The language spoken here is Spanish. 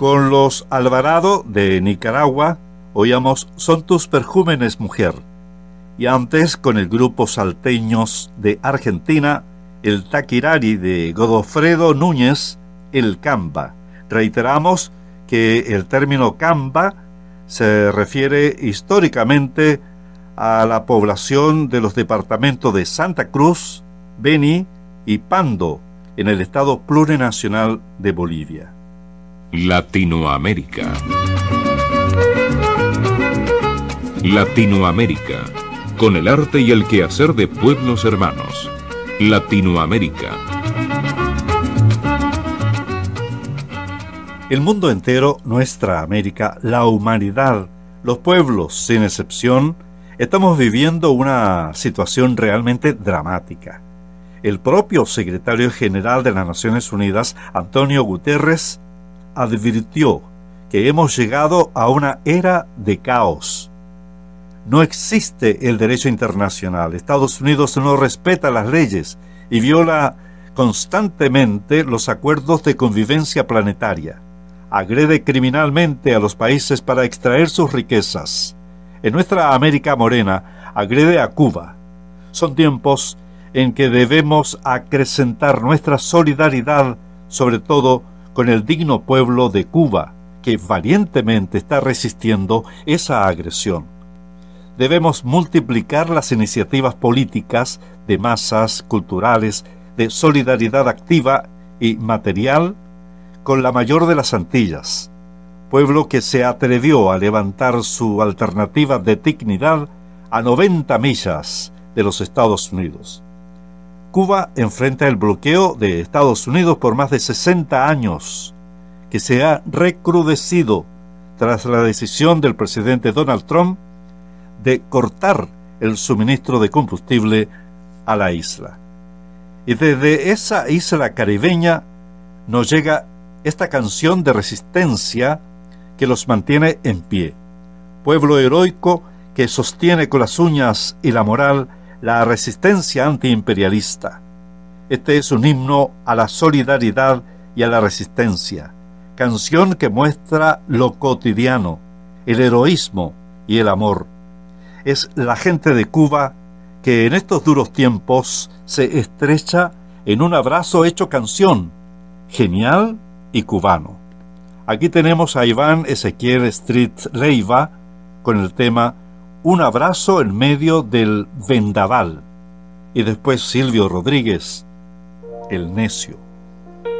Con los Alvarado de Nicaragua oíamos Son tus perjúmenes, mujer. Y antes, con el grupo Salteños de Argentina, el Taquirari de Godofredo Núñez, el Camba. Reiteramos que el término Camba se refiere históricamente a la población de los departamentos de Santa Cruz, Beni y Pando, en el estado plurinacional de Bolivia. Latinoamérica. Latinoamérica, con el arte y el quehacer de pueblos hermanos. Latinoamérica. El mundo entero, nuestra América, la humanidad, los pueblos, sin excepción, estamos viviendo una situación realmente dramática. El propio secretario general de las Naciones Unidas, Antonio Guterres, advirtió que hemos llegado a una era de caos. No existe el derecho internacional. Estados Unidos no respeta las leyes y viola constantemente los acuerdos de convivencia planetaria. Agrede criminalmente a los países para extraer sus riquezas. En nuestra América morena, agrede a Cuba. Son tiempos en que debemos acrecentar nuestra solidaridad, sobre todo con el digno pueblo de Cuba, que valientemente está resistiendo esa agresión. Debemos multiplicar las iniciativas políticas, de masas, culturales, de solidaridad activa y material con la mayor de las Antillas, pueblo que se atrevió a levantar su alternativa de dignidad a 90 millas de los Estados Unidos. Cuba enfrenta el bloqueo de Estados Unidos por más de 60 años, que se ha recrudecido tras la decisión del presidente Donald Trump de cortar el suministro de combustible a la isla. Y desde esa isla caribeña nos llega esta canción de resistencia que los mantiene en pie. Pueblo heroico que sostiene con las uñas y la moral la resistencia antiimperialista. Este es un himno a la solidaridad y a la resistencia, canción que muestra lo cotidiano, el heroísmo y el amor. Es la gente de Cuba que en estos duros tiempos se estrecha en un abrazo hecho canción, genial y cubano. Aquí tenemos a Iván Ezequiel Street Leiva con el tema Un abrazo en medio del vendaval, y después Silvio Rodríguez, El necio.